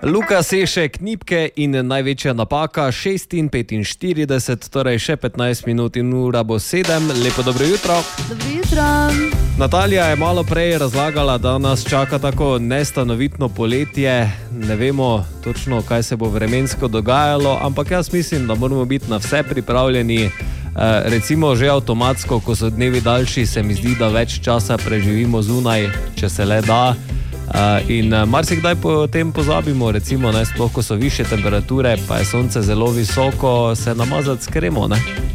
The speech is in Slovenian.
Luka Sešek, Nipke in največja napaka 6:45, torej še 15 minut in ura bo 7. Lepo dobro jutro. Dobro jutro. Natalija je malo prej razlagala, da nas čaka tako nestanovitno poletje. Ne vemo točno, kaj se bo vremensko dogajalo, ampak jaz mislim, da moramo biti na vse pripravljeni. Recimo že avtomatsko, ko so dnevi daljši, se mi zdi, da več časa preživimo zunaj, če se le da. In marsikdaj potem pozabimo, recimo, sploh ko so više temperature, pa je sonce zelo visoko, se namazati s kremo, ne?